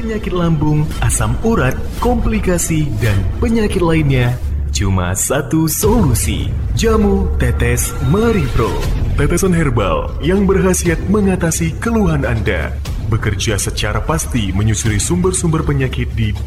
penyakit lambung, asam urat, komplikasi, dan penyakit lainnya. Cuma satu solusi, jamu tetes Maripro. Tetesan herbal yang berkhasiat mengatasi keluhan Anda. Bekerja secara pasti menyusuri sumber-sumber penyakit di